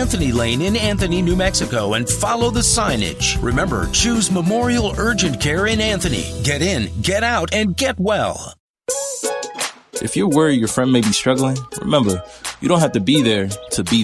Anthony Lane in Anthony, New Mexico, and follow the signage. Remember, choose Memorial Urgent Care in Anthony. Get in, get out, and get well. If you're worried your friend may be struggling, remember, you don't have to be there to be